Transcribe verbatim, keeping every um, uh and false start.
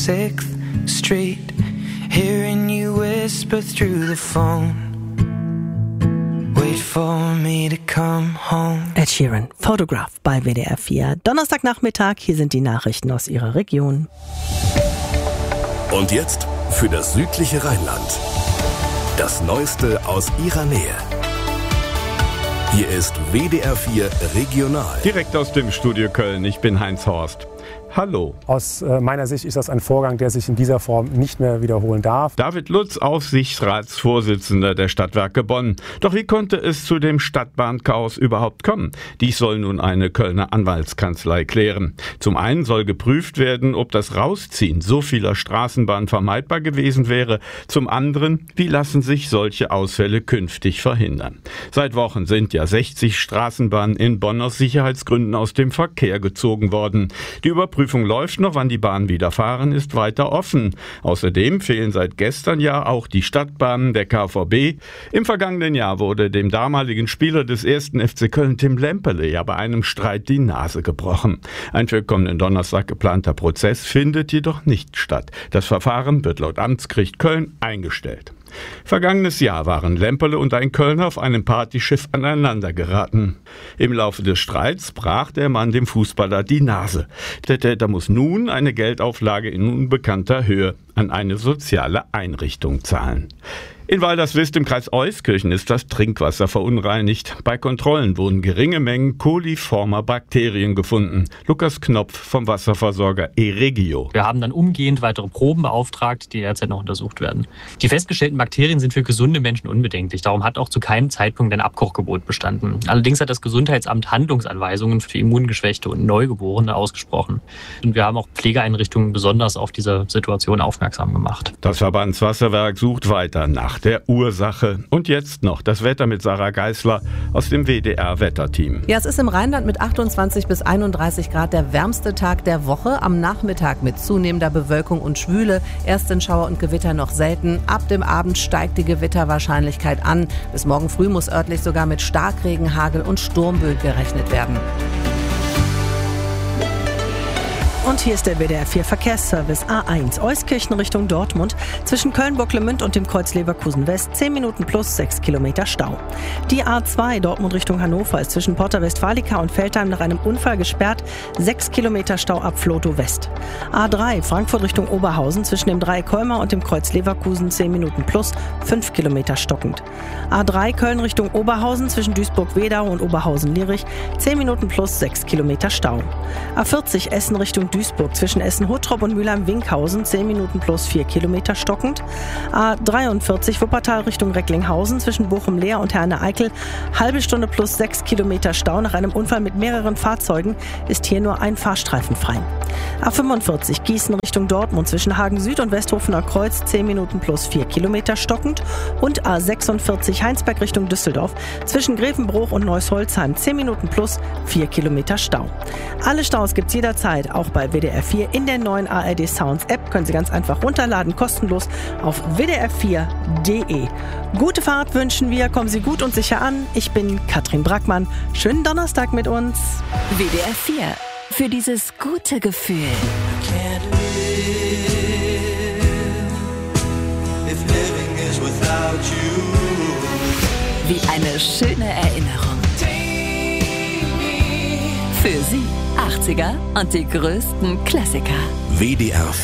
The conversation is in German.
sixth Street, hearing you whisper through the phone. Wait for me to come home. Ed Sheeran, Photograph bei W D R vier. Donnerstagnachmittag, hier sind die Nachrichten aus Ihrer Region. Und jetzt für das südliche Rheinland. Das Neueste aus Ihrer Nähe. Hier ist W D R vier Regional. Direkt aus dem Studio Köln, ich bin Heinz Horst. Hallo. Aus meiner Sicht ist das ein Vorgang, der sich in dieser Form nicht mehr wiederholen darf. David Lutz, Aufsichtsratsvorsitzender der Stadtwerke Bonn. Doch wie konnte es zu dem Stadtbahnchaos überhaupt kommen? Dies soll nun eine Kölner Anwaltskanzlei klären. Zum einen soll geprüft werden, ob das Rausziehen so vieler Straßenbahnen vermeidbar gewesen wäre. Zum anderen, wie lassen sich solche Ausfälle künftig verhindern? Seit Wochen sind ja sechzig Straßenbahnen in Bonn aus Sicherheitsgründen aus dem Verkehr gezogen worden. Die Überprüfung läuft noch, wann die Bahnen wieder fahren, ist weiter offen. Außerdem fehlen seit gestern ja auch die Stadtbahnen der K V B. Im vergangenen Jahr wurde dem damaligen Spieler des ersten F C Köln, Tim Lempele, ja bei einem Streit die Nase gebrochen. Ein für kommenden Donnerstag geplanter Prozess findet jedoch nicht statt. Das Verfahren wird laut Amtsgericht Köln eingestellt. Vergangenes Jahr waren Lempele und ein Kölner auf einem Partyschiff aneinander geraten. Im Laufe des Streits brach der Mann dem Fußballer die Nase. Der Täter muss nun eine Geldauflage in unbekannter Höhe an eine soziale Einrichtung zahlen. In Walderswist im Kreis Euskirchen ist das Trinkwasser verunreinigt. Bei Kontrollen wurden geringe Mengen koliformer Bakterien gefunden. Lukas Knopf vom Wasserversorger eRegio. Wir haben dann umgehend weitere Proben beauftragt, die derzeit noch untersucht werden. Die festgestellten Bakterien sind für gesunde Menschen unbedenklich. Darum hat auch zu keinem Zeitpunkt ein Abkochgebot bestanden. Allerdings hat das Gesundheitsamt Handlungsanweisungen für Immungeschwächte und Neugeborene ausgesprochen. Und wir haben auch Pflegeeinrichtungen besonders auf diese Situation aufmerksam gemacht. Das Verbandswasserwerk sucht weiter nach der Ursache. Und jetzt noch das Wetter mit Sarah Geisler aus dem W D R-Wetterteam. Ja, es ist im Rheinland mit achtundzwanzig bis einunddreißig Grad der wärmste Tag der Woche. Am Nachmittag mit zunehmender Bewölkung und Schwüle. Erst sind Schauer und Gewitter noch selten. Ab dem Abend steigt die Gewitterwahrscheinlichkeit an. Bis morgen früh muss örtlich sogar mit Starkregen, Hagel und Sturmböen gerechnet werden. Und hier ist der W D R vier Verkehrsservice A eins, Euskirchen Richtung Dortmund, zwischen Köln-Bocklemünd und dem Kreuz Leverkusen West, zehn Minuten plus sechs Kilometer Stau. Die A zwei Dortmund Richtung Hannover ist zwischen Porta Westfalica und Veltheim nach einem Unfall gesperrt, sechs Kilometer Stau ab Vlotho West. A drei Frankfurt Richtung Oberhausen zwischen dem Dreieck Colmar und dem Kreuz Leverkusen, zehn Minuten plus fünf Kilometer stockend. A drei Köln Richtung Oberhausen zwischen Duisburg-Wedau und Oberhausen-Lierich, zehn Minuten plus sechs Kilometer Stau. A vierzig Essen Richtung Duisburg zwischen Essen-Hottrop und Mülheim-Winkhausen, zehn Minuten plus vier Kilometer stockend. A dreiundvierzig Wuppertal Richtung Recklinghausen zwischen Bochum-Leer und Herne-Eickel, halbe Stunde plus sechs Kilometer Stau. Nach einem Unfall mit mehreren Fahrzeugen ist hier nur ein Fahrstreifen frei. A fünfundvierzig Gießen Richtung Dortmund zwischen Hagen Süd und Westhofener Kreuz, zehn Minuten plus vier Kilometer stockend. Und A sechsundvierzig Heinsberg Richtung Düsseldorf zwischen Grevenbruch und Neuss-Holzheim, zehn Minuten plus vier Kilometer Stau. Alle Staus gibt's jederzeit, auch bei W D R vier in der neuen A R D Sounds App. Können Sie ganz einfach runterladen, kostenlos auf w d r vier punkt d e. Gute Fahrt wünschen wir, kommen Sie gut und sicher an. Ich bin Katrin Brackmann. Schönen Donnerstag mit uns. W D R vier. Für dieses gute Gefühl. Wie eine schöne Erinnerung. Für Sie achtziger und die größten Klassiker. W D R